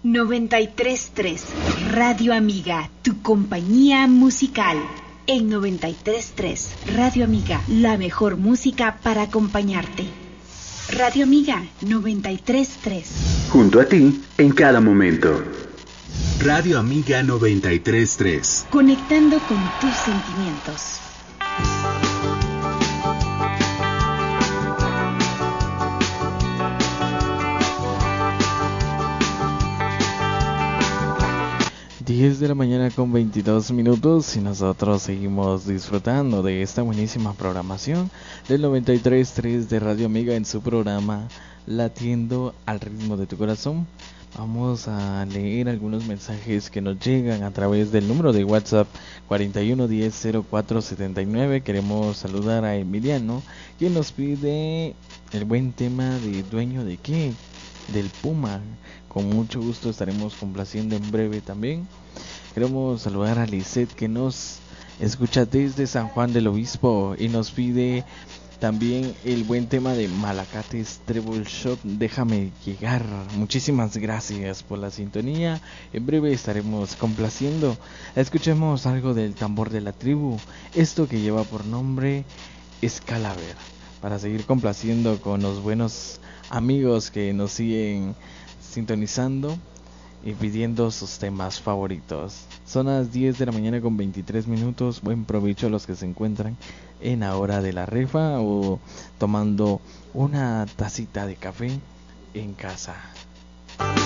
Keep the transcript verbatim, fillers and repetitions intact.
noventa y tres punto tres Radio Amiga, tu compañía musical. En noventa y tres punto tres Radio Amiga, la mejor música para acompañarte. Radio Amiga noventa y tres punto tres. Junto a ti en cada momento. Radio Amiga noventa y tres punto tres. Conectando con tus sentimientos. diez de la mañana con veintidós minutos y nosotros seguimos disfrutando de esta buenísima programación del noventa y tres punto tres de Radio Amiga en su programa Latiendo al ritmo de tu corazón. Vamos a leer algunos mensajes que nos llegan a través del número de WhatsApp cuarenta y uno diez cero cuatro setenta y nueve. Queremos saludar a Emiliano, quien nos pide el buen tema de Dueño de Qué, del Puma. Con mucho gusto estaremos complaciendo en breve también. Queremos saludar a Lisette, que nos escucha desde San Juan del Obispo y nos pide también el buen tema de Malacates Treble Shop, Déjame Llegar. Muchísimas gracias por la sintonía. En breve estaremos complaciendo. Escuchemos algo del tambor de la tribu, esto que lleva por nombre Escalaver, para seguir complaciendo con los buenos amigos que nos siguen sintonizando y pidiendo sus temas favoritos. Son las diez de la mañana con veintitrés minutos. Buen provecho a los que se encuentran en la hora de la rifa o tomando una tacita de café en casa.